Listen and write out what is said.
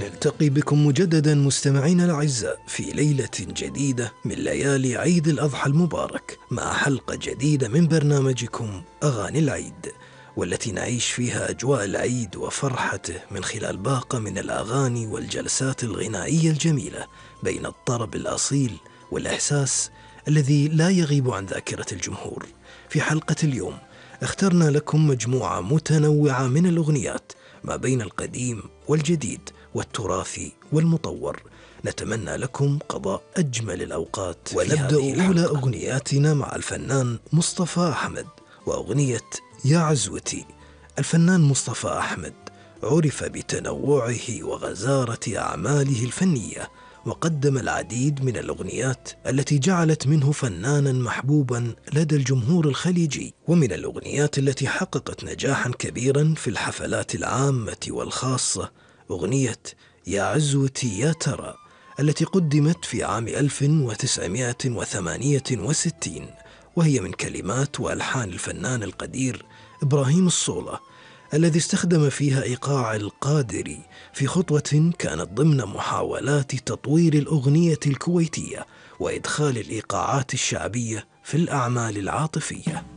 نلتقي بكم مجددا مستمعينا الأعزاء في ليلة جديدة من ليالي عيد الأضحى المبارك، مع حلقة جديدة من برنامجكم أغاني العيد، والتي نعيش فيها أجواء العيد وفرحته من خلال باقة من الأغاني والجلسات الغنائية الجميلة بين الطرب الأصيل والإحساس الذي لا يغيب عن ذاكرة الجمهور. في حلقة اليوم اخترنا لكم مجموعة متنوعة من الأغنيات ما بين القديم والجديد والتراثي والمطور. نتمنى لكم قضاء أجمل الأوقات. ونبدأ أولى أغنياتنا مع الفنان مصطفى أحمد وأغنية يا عزوتي. الفنان مصطفى أحمد عرف بتنوعه وغزارة أعماله الفنية، وقدم العديد من الأغنيات التي جعلت منه فنانا محبوبا لدى الجمهور الخليجي. ومن الأغنيات التي حققت نجاحا كبيرا في الحفلات العامة والخاصة أغنية يا عزوتي يا ترى، التي قدمت في عام 1968، وهي من كلمات وألحان الفنان القدير إبراهيم الصولة، الذي استخدم فيها إيقاع القادري في خطوة كانت ضمن محاولات تطوير الأغنية الكويتية وإدخال الإيقاعات الشعبية في الأعمال العاطفية.